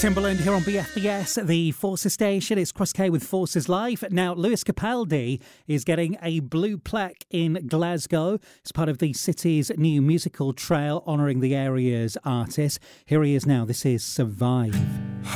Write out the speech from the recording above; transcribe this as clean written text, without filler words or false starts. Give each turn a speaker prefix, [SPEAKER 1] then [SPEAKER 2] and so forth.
[SPEAKER 1] Timberland here on BFBS, the Forces station. It's Chris K with Forces Live. Now, Lewis Capaldi is getting a blue plaque in Glasgow. It's part of the city's new musical trail honouring the area's artists. Here he is now. This is Survive.